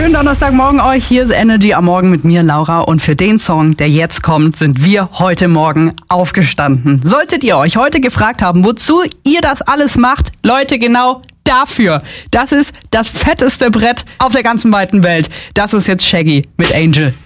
Schönen Donnerstagmorgen euch. Hier ist Energy am Morgen mit mir, Laura. Und für den Song, der jetzt kommt, sind wir heute Morgen aufgestanden. Solltet ihr euch heute gefragt haben, wozu ihr das alles macht, Leute, genau dafür. Das ist das fetteste Brett auf der ganzen weiten Welt. Das ist jetzt Shaggy mit Angel.